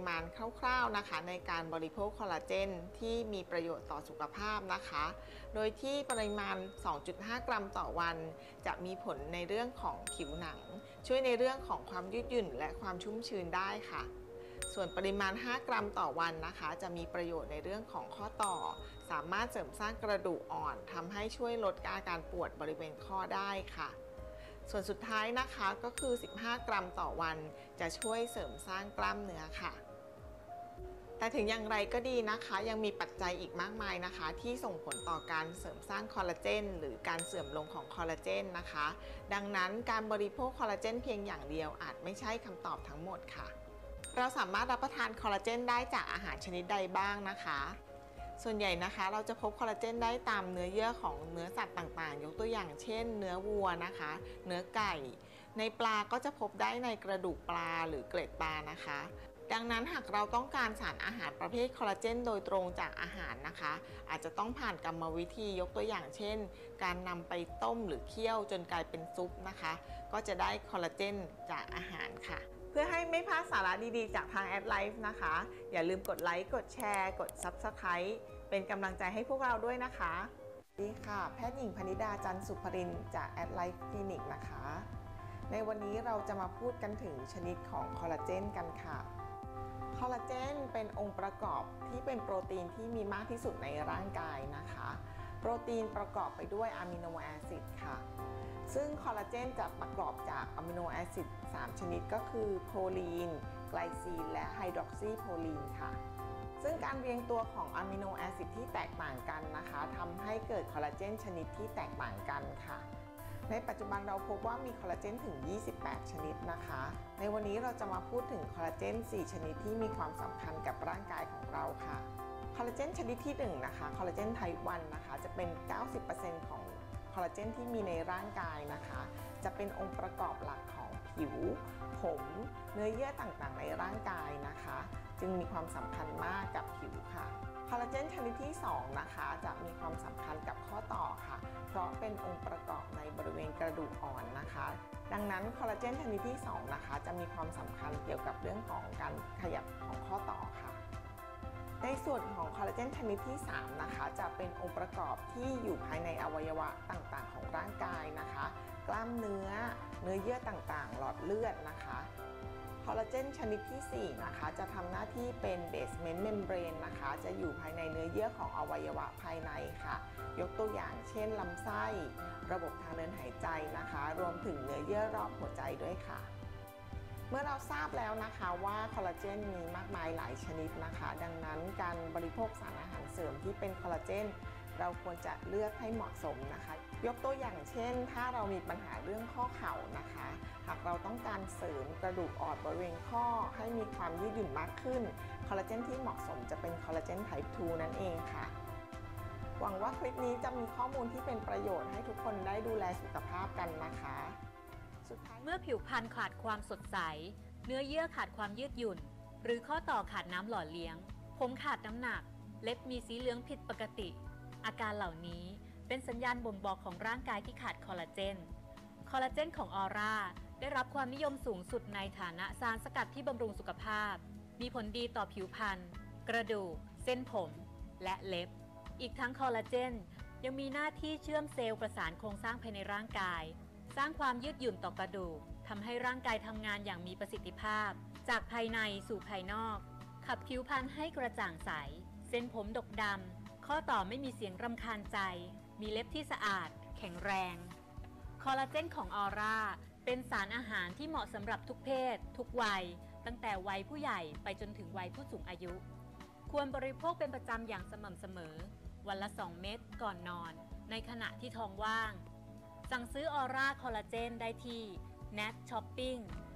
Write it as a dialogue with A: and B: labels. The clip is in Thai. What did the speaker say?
A: มาณคร่าวๆนะคะในการบริโภคคอลลาเจนที่มีประโยชน์ต่อสุขภาพนะคะโดยที่ปริมาณ 2.5 กรัมต่อวันจะมีผลในเรื่องของผิวหนังช่วยในเรื่องของความยืดหยุ่นและความชุ่มชื้นได้ค่ะส่วนปริมาณ 5 กรัมต่อวันนะคะจะมีประโยชน์ในเรื่องของข้อต่อสามารถเสริมสร้างกระดูกอ่อนทำให้ช่วยลดอาการปวดบริเวณข้อได้ค่ะส่วนสุดท้ายนะคะก็คือ 15 กรัมต่อวันจะช่วยเสริมสร้างกล้ามเนื้อค่ะแต่ถึงอย่างไรก็ดีนะคะยังมีปัจจัยอีกมากมายนะคะที่ส่งผลต่อการเสริมสร้างคอลลาเจนหรือการเสื่อมลงของคอลลาเจนนะคะดังนั้นการบริโภคคอลลาเจนเพียงอย่างเดียวอาจไม่ใช่คำตอบทั้งหมดค่ะเราสามารถรับประทานคอลลาเจนได้จากอาหารชนิดใดบ้างนะคะส่วนใหญ่นะคะเราจะพบคอลลาเจนได้ตามเนื้อเยื่อของเนื้อสัตว์ต่างๆยกตัวอย่างเช่นเนื้อวัวนะคะเนื้อไก่ในปลาก็จะพบได้ในกระดูกปลาหรือเกล็ดปลานะคะดังนั้นหากเราต้องการสารอาหารประเภทคอลลาเจนโดยตรงจากอาหารนะคะอาจจะต้องผ่านกรรมวิธียกตัวอย่างเช่นการนำไปต้มหรือเคี่ยวจนกลายเป็นซุปนะคะก็จะได้คอลลาเจนจากอาหารค่ะเพื่อให้ไม่พลาดสาระดีๆจากทางแอดไลฟ์นะคะอย่าลืมกดไลค์กดแชร์กด Subscribe เป็นกำลังใจให้พวกเราด้วยนะคะสวัสดีค่ะแพทย์หญิงพนิดาจันทร์สุภรินทร์จากแอดไลฟ์คลินิกนะคะในวันนี้เราจะมาพูดกันถึงชนิดของคอลลาเจนกันค่ะคอลลาเจนเป็นองค์ประกอบที่เป็นโปรตีนที่มีมากที่สุดในร่างกายนะคะโปรตีนประกอบไปด้วยอะมิโนแอซิดค่ะซึ่งคอลลาเจนจะประกอบจากอะมิโนแอซิด3ชนิดก็คือโพลีนไกลซีนและไฮดรอกซีโพลีนค่ะซึ่งการเรียงตัวของอะมิโนแอซิดที่แตกต่างกันนะคะทำให้เกิดคอลลาเจนชนิดที่แตกต่างกันค่ะในปัจจุบันเราพบว่ามีคอลลาเจนถึง28ชนิดนะคะในวันนี้เราจะมาพูดถึงคอลลาเจน4ชนิดที่มีความสำคัญกับร่างกายของเราค่ะคอลลาเจนชนิดที่1นะคะคอลลาเจนไทป์1นะคะจะเป็น 90% ของคอลลาเจนที่มีในร่างกายนะคะจะเป็นองค์ประกอบหลักของผิวผมเนื้อเยื่อต่างๆในร่างกายนะคะจึงมีความสำคัญมากกับผิวค่ะคอลลาเจนชนิดที่2นะคะจะมีความสำคัญกับข้อต่อค่ะเพราะเป็นองค์ประกอบในบริเวณกระดูกอ่อนนะคะดังนั้นคอลลาเจนชนิดที่2นะคะจะมีความสำคัญเกี่ยวกับเรื่องของการขยับของข้อต่อค่ะในส่วนของคอลลาเจนชนิดที่3นะคะจะเป็นองค์ประกอบที่อยู่ภายในอวัยวะต่างๆของร่างกายนะคะกล้ามเนื้อเยื่อต่างๆหลอดเลือดนะคะคอลลาเจนชนิดที่4นะคะจะทำหน้าที่เป็นเบสเมนต์เมมเบรนนะคะจะอยู่ภายในเนื้อเยื่อของอวัยวะภายในค่ะยกตัวอย่างเช่นลำไส้ระบบทางเดินหายใจนะคะรวมถึงเนื้อเยื่อรอบหัวใจด้วยค่ะเมื่อเราทราบแล้วนะคะว่าคอลลาเจนมีมากมายหลายชนิดนะคะดังนั้นการบริโภคสารอาหารเสริมที่เป็นคอลลาเจนเราควรจะเลือกให้เหมาะสมนะคะยกตัวอย่างเช่นถ้าเรามีปัญหาเรื่องข้อเข่านะคะหากเราต้องการเสริมกระดูกอ่อนบริเวณข้อให้มีความยืดหยุ่นมากขึ้นคอลลาเจนที่เหมาะสมจะเป็นคอลลาเจนไทป์2นั่นเองค่ะหวังว่าคลิปนี้จะมีข้อมูลที่เป็นประโยชน์ให้ทุกคนได้ดูแลสุขภาพกันนะคะ
B: เมื่อผิวพรรณขาดความสดใสเนื้อเยื่อขาดความยืดหยุ่นหรือข้อต่อขาดน้ำหล่อเลี้ยงผมขาดน้ำหนักเล็บมีสีเหลืองผิดปกติอาการเหล่านี้เป็นสัญญาณบ่งบอกของร่างกายที่ขาดคอลลาเจนคอลลาเจนของออร่าได้รับความนิยมสูงสุดในฐานะสารสกัดที่บำรุงสุขภาพมีผลดีต่อผิวพรรณกระดูกเส้นผมและเล็บอีกทั้งคอลลาเจนยังมีหน้าที่เชื่อมเซลล์ประสานโครงสร้างภายในร่างกายสร้างความยืดหยุ่นต่อกระดูกทำให้ร่างกายทำงานอย่างมีประสิทธิภาพจากภายในสู่ภายนอกขับผิวพรรณให้กระจ่างใสเส้นผมดกดำข้อต่อไม่มีเสียงรำคาญใจมีเล็บที่สะอาดแข็งแรงคอลลาเจนของออร่าเป็นสารอาหารที่เหมาะสำหรับทุกเพศทุกวัยตั้งแต่วัยผู้ใหญ่ไปจนถึงวัยผู้สูงอายุควรบริโภคเป็นประจำอย่างสม่ำเสมอวันละ2 เม็ดก่อนนอนในขณะที่ท้องว่างสั่งซื้อออร่าคอลลาเจนได้ที่ Nat Shopping